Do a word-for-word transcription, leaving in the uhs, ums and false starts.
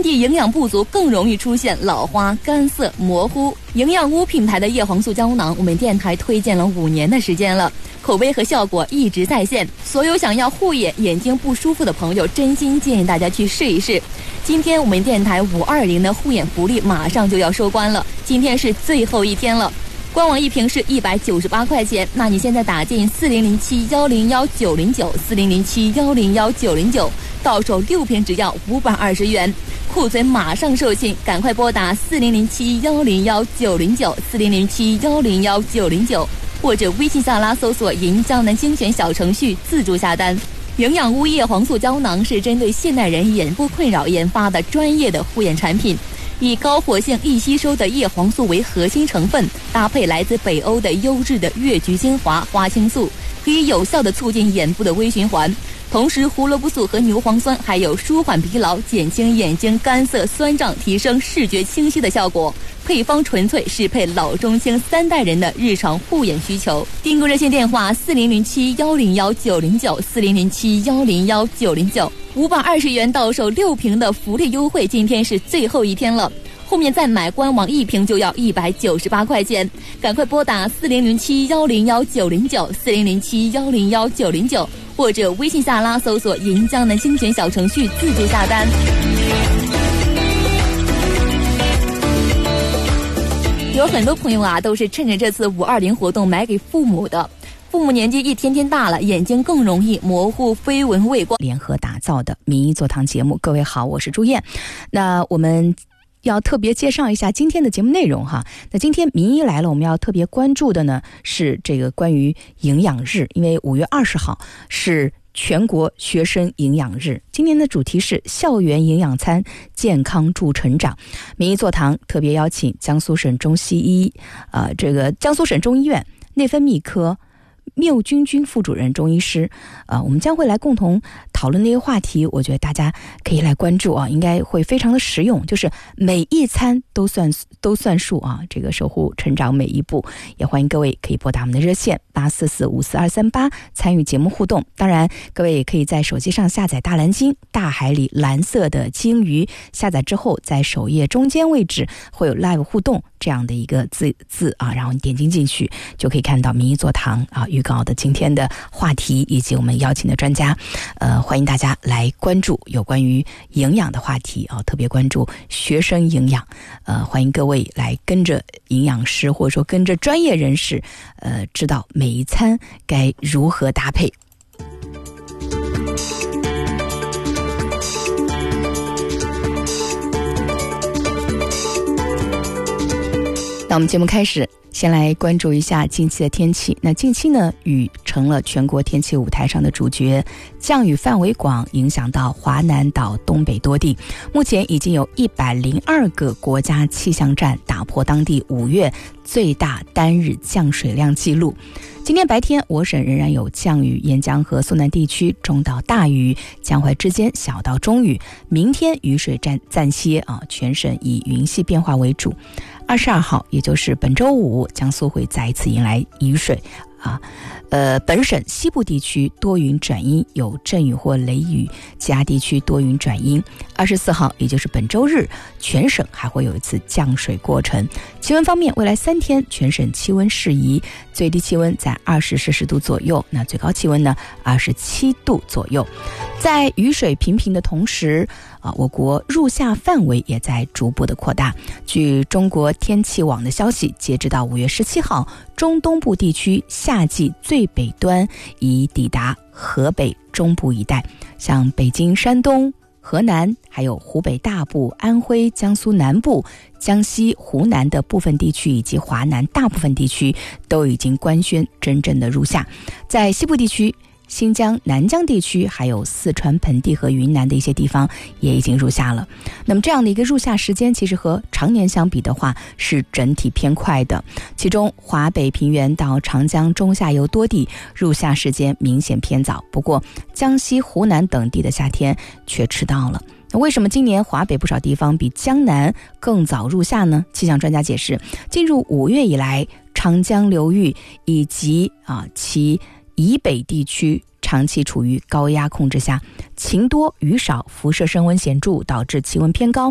人体营养不足，更容易出现老花、干涩、模糊。营养屋品牌的叶黄素胶囊，我们电台推荐了五年的时间了，口碑和效果一直在线。所有想要护眼、眼睛不舒服的朋友，真心建议大家去试一试。今天我们电台五二零的护眼福利马上就要收官了，今天是最后一天了。官网一瓶是一百九十八块钱，那你现在打进四零零七幺零幺九零九四零零七幺零幺九零九，到手六瓶只要五百二十元，库存马上售罄，赶快拨打四零零七幺零幺九零九四零零七幺零幺九零九，或者微信下拉搜索银江南精选小程序自助下单。营养屋叶黄素胶囊是针对现代人眼部困扰研发的专业的护眼产品，以高活性易吸收的叶黄素为核心成分，搭配来自北欧的优质的越橘精华、花青素，可以有效地促进眼部的微循环。同时胡萝卜素和牛磺酸还有舒缓疲劳、减轻眼睛干涩酸胀、提升视觉清晰的效果。配方纯粹适配老中青三代人的日常护眼需求。订购热线电话四零零七幺零幺九零九四零零七幺零幺九零九，五百二十元到手六瓶的福利优惠，今天是最后一天了。后面再买官网一瓶就要一百九十八块钱，赶快拨打四零零七幺零幺九零九四零零七幺零幺九零九，或者微信下拉搜索银江南精选小程序自助下单。有很多朋友啊，都是趁着这次五二零活动买给父母的。父母年纪一天天大了，眼睛更容易模糊、飞蚊畏光。联合打造的民意座堂节目，各位好，我是朱燕。那我们要特别介绍一下今天的节目内容哈。那今天民意来了，我们要特别关注的呢是这个关于营养日，因为五月二十号是全国学生营养日，今年的主题是校园营养餐，健康助成长。民意座堂特别邀请江苏省中西医，呃，这个江苏省中医院内分泌科缪君君副主任中医师，呃，我们将会来共同讨论那个话题，我觉得大家可以来关注啊，应该会非常的实用，就是每一餐都算都算数啊，这个守护成长每一步。也欢迎各位可以拨打我们的热线八四四五四二三八参与节目互动。当然，各位也可以在手机上下载大蓝鲸，大海里蓝色的鲸鱼，下载之后在首页中间位置会有 live 互动这样的一个字字啊，然后你点击进去就可以看到民意座堂啊预告的今天的话题以及我们邀请的专家，呃，欢迎大家来关注有关于营养的话题啊，特别关注学生营养，呃，欢迎各位来跟着营养师或者说跟着专业人士，呃，知道每一餐该如何搭配。那我们节目开始，先来关注一下近期的天气。那近期呢，雨成了全国天气舞台上的主角，降雨范围广，影响到华南到东北多地。目前已经有一百零二个国家气象站打破当地五月最大单日降水量记录。今天白天，我省仍然有降雨，沿江和苏南地区中到大雨，江淮之间小到中雨。明天雨水暂暂歇啊，全省以云系变化为主。二十二号，也就是本周五，江苏会再一次迎来雨水啊。呃，本省西部地区多云转阴，有阵雨或雷雨，其他地区多云转阴。二十四号，也就是本周日，全省还会有一次降水过程。气温方面，未来三天全省气温适宜，最低气温在二十摄氏度左右，那最高气温呢二十七度左右。在雨水频频的同时啊，我国入夏范围也在逐步的扩大。据中国天气网的消息，截止到五月十七号，中东部地区夏季最北端已抵达河北中部一带，像北京、山东、河南，还有湖北大部、安徽、江苏南部、江西、湖南的部分地区以及华南大部分地区都已经官宣真正的入夏。在西部地区，新疆、南疆地区还有四川盆地和云南的一些地方也已经入夏了。那么这样的一个入夏时间其实和常年相比的话是整体偏快的，其中华北平原到长江中下游多地入夏时间明显偏早，不过江西、湖南等地的夏天却迟到了。那为什么今年华北不少地方比江南更早入夏呢？气象专家解释，进入五月以来，长江流域以及啊其以北地区长期处于高压控制下，晴多雨少，辐射升温显著，导致气温偏高。